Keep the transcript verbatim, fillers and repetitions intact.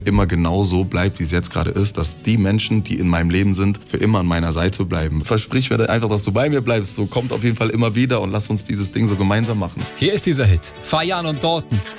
immer genau so bleibt, wie es jetzt gerade ist, dass die Menschen, die in meinem Leben sind, für immer an meiner Seite bleiben. Versprich mir einfach, dass du bei mir bleibst. So kommt auf jeden Fall immer wieder und lass uns dieses Ding so gemeinsam machen. Hier ist dieser Hit. Fayan und Dalton.